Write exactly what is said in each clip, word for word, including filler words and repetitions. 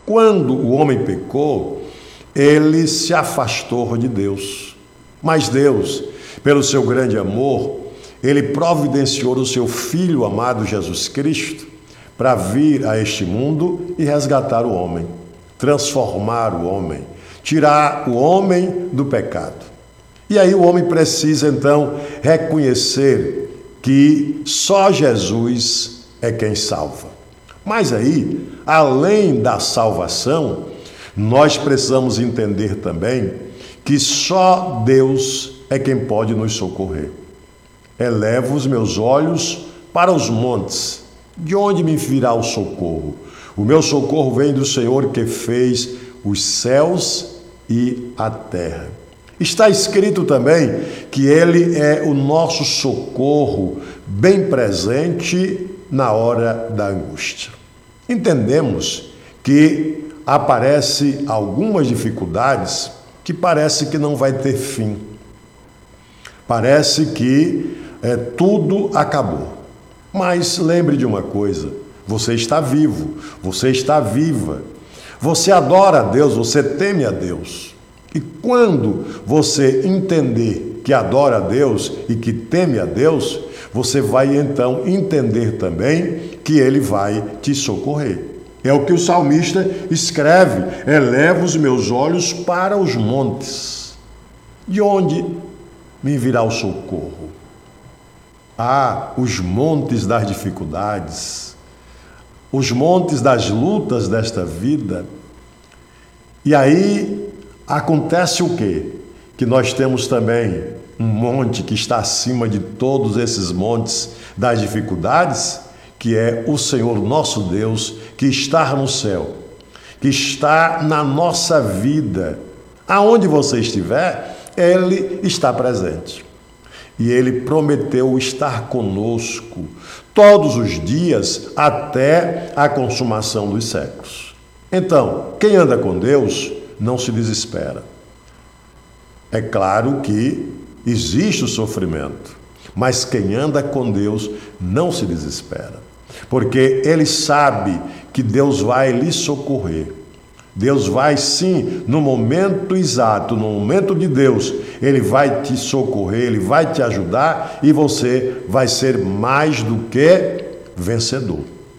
Quando o homem pecou, ele se afastou de Deus. Mas Deus, pelo seu grande amor, ele providenciou o seu Filho amado Jesus Cristo para vir a este mundo e resgatar o homem, transformar o homem, tirar o homem do pecado. E aí o homem precisa então reconhecer que só Jesus é quem salva. Mas aí, além da salvação, nós precisamos entender também que só Deus é quem pode nos socorrer. Elevo os meus olhos para os montes. De onde me virá o socorro? O meu socorro vem do Senhor que fez os céus e a terra. Está escrito também que Ele é o nosso socorro bem presente na hora da angústia. Entendemos que aparecem algumas dificuldades que parece que não vai ter fim. Parece que é, tudo acabou. Mas lembre de uma coisa, você está vivo, você está viva. Você adora a Deus, você teme a Deus. E quando você entender que adora a Deus e que teme a Deus, você vai então entender também que Ele vai te socorrer. É o que o salmista escreve: eleva os meus olhos para os montes. De onde me virá o socorro? Ah, os montes das dificuldades, os montes das lutas desta vida. E aí acontece o quê? Que nós temos também um monte que está acima de todos esses montes das dificuldades, que é o Senhor nosso Deus, que está no céu, que está na nossa vida. Aonde você estiver, Ele está presente. E Ele prometeu estar conosco todos os dias até a consumação dos séculos. Então, quem anda com Deus não se desespera. É claro que existe o sofrimento, mas quem anda com Deus não se desespera, porque ele sabe que Deus vai lhe socorrer. Deus vai sim, no momento exato, no momento de Deus, Ele vai te socorrer, Ele vai te ajudar e você vai ser mais do que vencedor.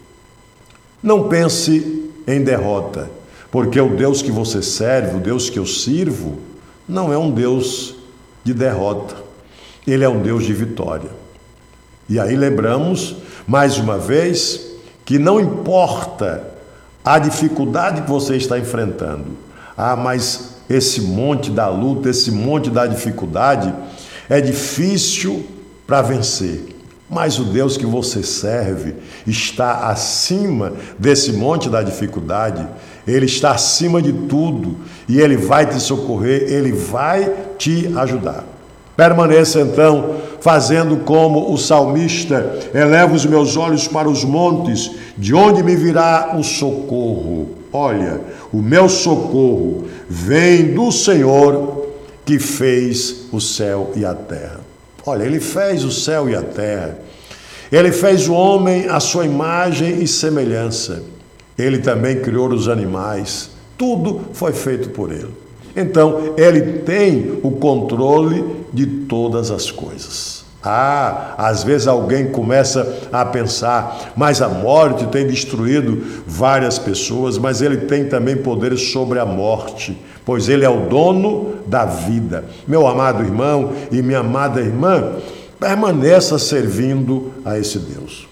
Não pense em derrota, porque o Deus que você serve, o Deus que eu sirvo, não é um Deus de derrota, Ele é um Deus de vitória. E aí lembramos, mais uma vez, que não importa a dificuldade que você está enfrentando. Ah, mas esse monte da luta, esse monte da dificuldade é difícil para vencer. Mas o Deus que você serve está acima desse monte da dificuldade. Ele está acima de tudo e Ele vai te socorrer, Ele vai te ajudar. Permaneça então fazendo como o salmista: eleva os meus olhos para os montes, de onde me virá o socorro? Olha, o meu socorro vem do Senhor que fez o céu e a terra. Olha, Ele fez o céu e a terra. Ele fez o homem à sua imagem e semelhança. Ele também criou os animais. Tudo foi feito por Ele. Então, Ele tem o controle de todas as coisas. Ah, às vezes alguém começa a pensar, mas a morte tem destruído várias pessoas, mas Ele tem também poder sobre a morte, pois Ele é o dono da vida. Meu amado irmão e minha amada irmã, permaneça servindo a esse Deus,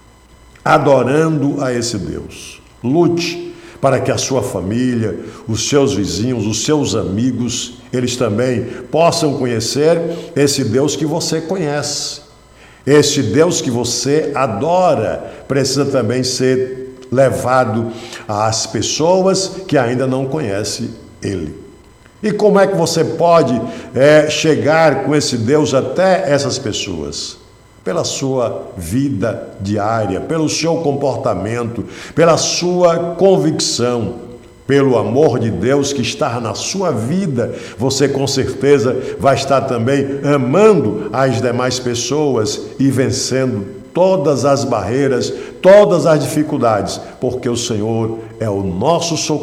adorando a esse Deus. Lute para que a sua família, os seus vizinhos, os seus amigos, eles também possam conhecer esse Deus que você conhece. Esse Deus que você adora precisa também ser levado às pessoas que ainda não conhecem Ele. E como é que você pode é, chegar com esse Deus até essas pessoas? Pela sua vida diária, pelo seu comportamento, pela sua convicção, pelo amor de Deus que está na sua vida. Você com certeza vai estar também amando as demais pessoas e vencendo todas as barreiras, todas as dificuldades, porque o Senhor é o nosso socorro.